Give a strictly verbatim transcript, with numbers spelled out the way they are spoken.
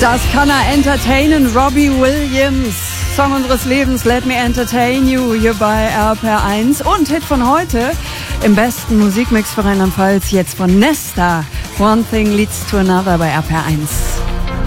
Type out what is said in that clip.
Das kann er entertainen, Robbie Williams. Song unseres Lebens, Let Me Entertain You, hier bei R P R eins. Und Hit von heute, im besten Musikmix für Rheinland-Pfalz, jetzt von Nesta. One Thing Leads to Another bei R P R eins.